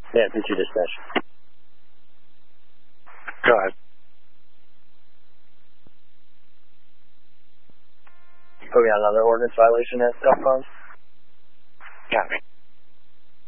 Yeah, P2 dispatch. Go ahead. Oh, we got another ordinance violation at Delphos? Copy.